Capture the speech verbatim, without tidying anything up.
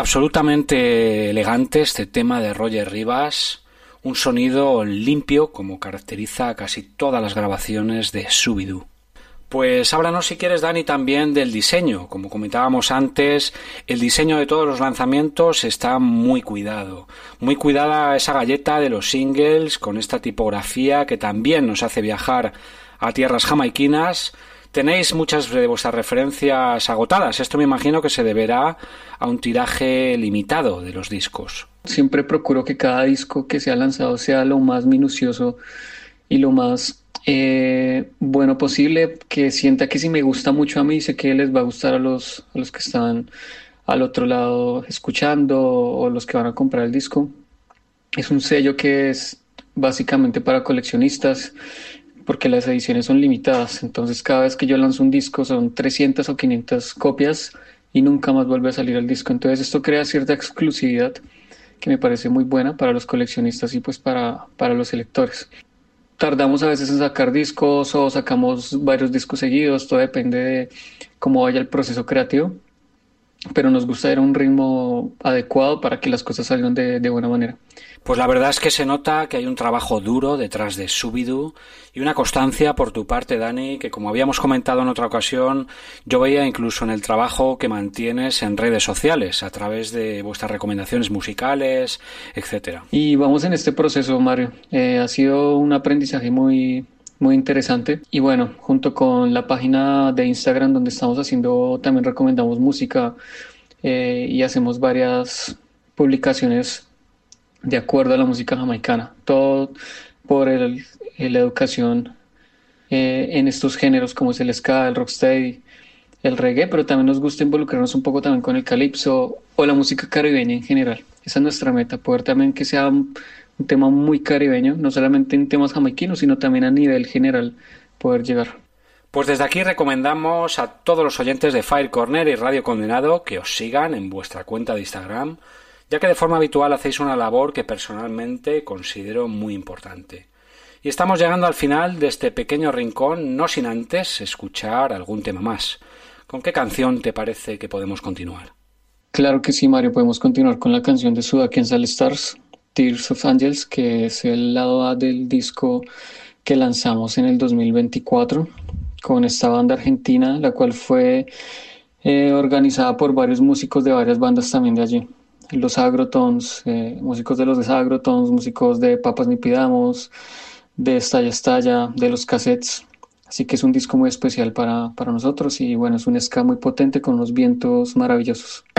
Absolutamente elegante este tema de Roger Rivas, un sonido limpio como caracteriza casi todas las grabaciones de Shubiduu. Pues háblanos si quieres, Dani, también del diseño. Como comentábamos antes, el diseño de todos los lanzamientos está muy cuidado. Muy cuidada esa galleta de los singles con esta tipografía que también nos hace viajar a tierras jamaiquinas. Tenéis muchas de vuestras referencias agotadas. Esto me imagino que se deberá a un tiraje limitado de los discos. Siempre procuro que cada disco que sea lanzado sea lo más minucioso y lo más eh, bueno posible, que sienta que si me gusta mucho a mí, sé que les va a gustar a los, a los que están al otro lado escuchando o los que van a comprar el disco. Es un sello que es básicamente para coleccionistas, porque las ediciones son limitadas. Entonces cada vez que yo lanzo un disco son trescientas o quinientas copias y nunca más vuelve a salir el disco. Entonces esto crea cierta exclusividad que me parece muy buena para los coleccionistas y pues para, para los selectores. Tardamos a veces en sacar discos o sacamos varios discos seguidos, todo depende de cómo vaya el proceso creativo, pero nos gusta ir a un ritmo adecuado para que las cosas salgan de, de buena manera. Pues la verdad es que se nota que hay un trabajo duro detrás de Shubiduu y una constancia por tu parte, Dani, que como habíamos comentado en otra ocasión, yo veía incluso en el trabajo que mantienes en redes sociales a través de vuestras recomendaciones musicales, etcétera. Y vamos en este proceso, Mario. Eh, ha sido un aprendizaje muy, muy interesante. Y bueno, junto con la página de Instagram donde estamos haciendo, también recomendamos música eh, y hacemos varias publicaciones de acuerdo a la música jamaicana, todo por el, la educación eh, en estos géneros como es el ska, el rocksteady, el reggae, pero también nos gusta involucrarnos un poco también con el calipso o la música caribeña en general. Esa es nuestra meta, poder también que sea un, un tema muy caribeño, no solamente en temas jamaiquinos, sino también a nivel general poder llegar. Pues desde aquí recomendamos a todos los oyentes de Fire Corner y Radio Condenado que os sigan en vuestra cuenta de Instagram, ya que de forma habitual hacéis una labor que personalmente considero muy importante. Y estamos llegando al final de este pequeño rincón, no sin antes escuchar algún tema más. ¿Con qué canción te parece que podemos continuar? Claro que sí, Mario, podemos continuar con la canción de Sudakens All Stars, Tears of Angels, que es el lado A del disco que lanzamos en el dos mil veinticuatro con esta banda argentina, la cual fue eh, organizada por varios músicos de varias bandas también de allí. Los Agrotons, eh, músicos de los Agrotons, músicos de Papas Ni Pidamos, de Estalla Estalla, de los Cassettes. Así que es un disco muy especial para, para nosotros y bueno, es un ska muy potente con unos vientos maravillosos.